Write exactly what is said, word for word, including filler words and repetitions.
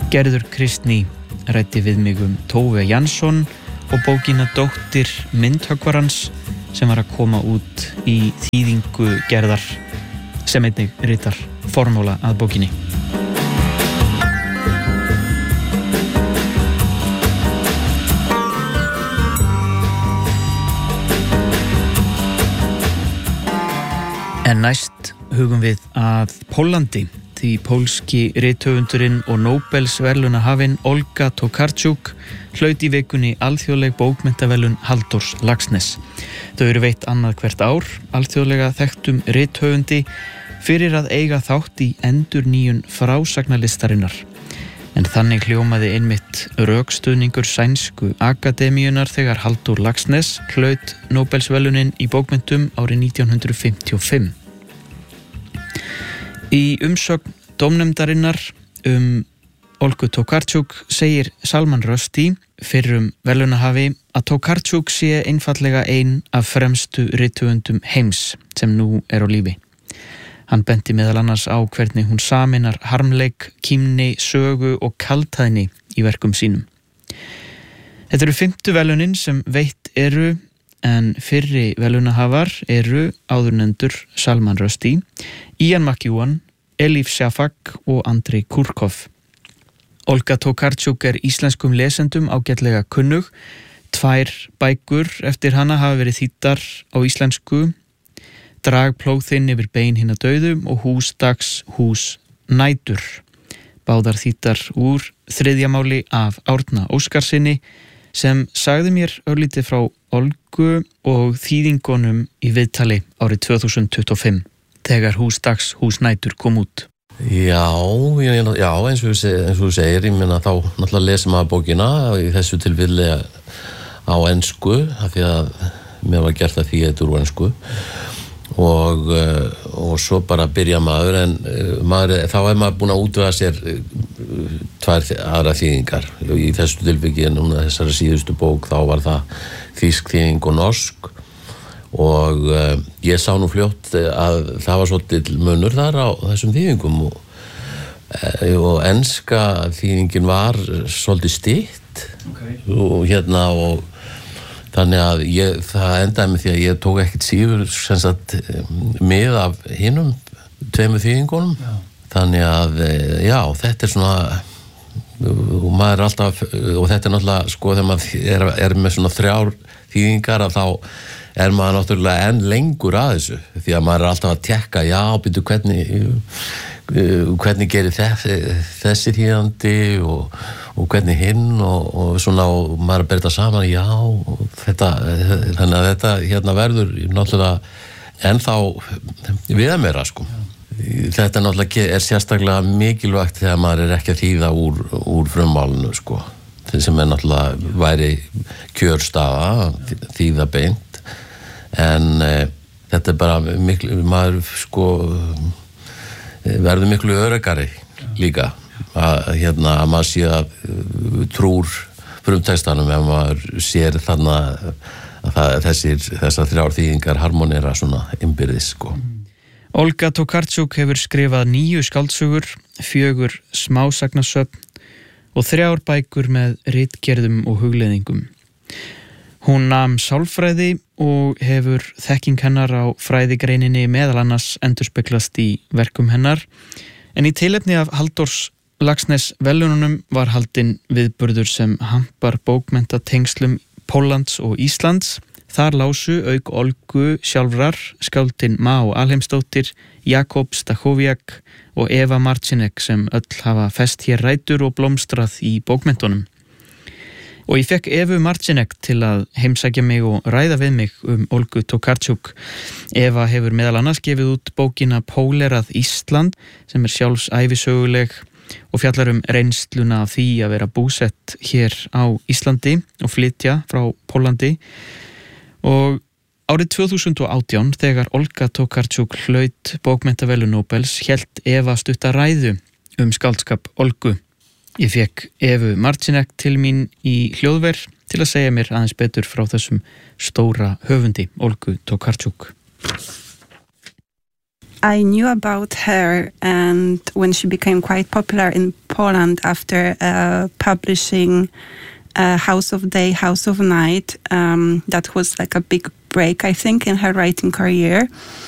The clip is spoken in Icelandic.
Gerður Kristný ræddi við mig um Tove Jansson og bókina Dóttir myndhöggvarans sem var að koma út í þýðingu Gerðar sem einnig ritar formóla að bókinni. En næst hugum við að Póllandi, því pólski rithöfundurinn og Nóbelsverðlaunahafinn Olga Tokarczuk hlaut í vikunni alþjóðleg bókmenntaverðlaun Halldórs Laxness. Þau eru veitt annað hvert ár, alþjóðlega þekktum rithöfundi fyrir að eiga þátt í endurnýjun frásagnarlistarinnar. En þannig hljómaði einmitt rökstuðningur sænsku akademíunar þegar Halldór Laxness hlaut Nóbelsverðlaunin í bókmenntum árið nítján hundruð fimmtíu og fimm. Í umsögn dómnefndarinnar um Olgu Tokarczuk segir Salman Rushdie, fyrrum verðlaunahafi, að Tokarczuk sé einfallega ein af fremstu rithöfundum heims sem nú er á lífi. Hann benti meðal annars á hvernig hún sameinar harmleik, kímni, sögu og kaldhæðni í verkum sínum. Þetta eru fimmtu verðlaunin sem veitt eru, en fyrri verðlaunahafar eru áðurnefndur Salman Rushdie, Ian McEwan, Elif Shafak og Andrei Kurkov. Olga Tokarczuk er íslenskum lesendum ágætlega kunnug. Tvær bækur eftir hana hafa verið þýddar á íslensku, Drag plóg þinn yfir bein hinna dauðum og Hús dags, hús nætur. Báðar þýddar úr þriðja máli af Árna Óskarsinni, sem sagði mér örlítið frá Olgu og þýðingunum í viðtali árið tvö þúsund tuttugu og fimm, þegar Hús dags, hús nætur kom út. Já, já, já eins og þú segir, ég meina þá náttúrulega lesum maður bókina í þessu tilfelli á ensku, af því að mér var gert að því þetta úr ensku. Og, og svo bara byrja maður, en maður, þá er maður búin að útvega sér tvær aðra þýðingar. Í þessu tilviki, núna þessari síðustu bók, þá var það þýsk þýðing og norsk, og uh, ég sá nú fljótt að það var svolítið munur þar á þessum þýðingum, og, og enska þýðingin var svolítið stytt, okay. og hérna og þannig að ég, það endaði með því að ég tók ekkert síður sem sagt mið af hinum tveimur þýðingunum. Já. Þannig að já, þetta er svona, og maður er alltaf, og þetta er náttúrulega sko þegar maður er, er með svona þrjár þýðingar, að þá er maður náttúrulega enn lengur að þessu, því að maður er alltaf að tekka, já, býtu hvernig hvernig gerir þessi, þessi þýðandi og, og hvernig hinn og, og svona, og maður er að berða saman, já, og þetta, þannig að þetta hérna verður náttúrulega ennþá viðameira, sko. Þetta náttúrulega er sérstaklega mikilvægt þegar maður er ekki að þýða úr, úr frummálinu, sko, sem er náttúrulega væri kjörstaða, þýða beint, en e, þetta er bara miklu, maður sko verður miklu öruggari líka, að hérna að maður sé að trúr frumtextanum, ef maður sér þannig að það, þessir, þessar þrjár þýðingar harmonera svona innbyrðis, sko. Olga Tokarczuk hefur skrifað níu skáldsögur, fjögur smásagnasöfn og þrjár bækur með ritgerðum og hugleiðingum. Hún nam sálfræði og hefur þekking hennar á fræðigreininni meðal annars endurspeglast í verkum hennar, en í tilefni af Halldórs Laxness verðlaununum var haldinn viðburður sem hampar bókmenntatengslum Póllands og Íslands. Þar lásu auk Olgu sjálfrar skáldin Má Alheimsdóttir, Jakob Stachowiak og Eva Marcinek, sem öll hafa fest hér rætur og blómstrað í bókmenntunum. Og ég fekk Evu Marcinek til að heimsækja mig og ræða við mig um Olgu Tokarczuk. Eva hefur meðal annars gefið út bókina Pólerað Ísland, sem er sjálfsævisöguleg og fjallar um reynsluna af því að vera búsett hér á Íslandi og flytja frá Póllandi. Og árið tvö þúsund og átján, þegar Olga Tokarczuk hlaut bókmenntaverðlaun Nóbels, hélt Eva stutta ræðu um skáldskap Olgu. Ég fekk Evu Marcinek til mín í hljóðver til að segja mér aðeins betur frá þessum stóra höfundi, Olgu Tokarczuk. I knew about her, and when she became quite popular in Poland after uh, publishing uh, House of Day, House of Night. Um, that was like a big break, I think, in her writing career.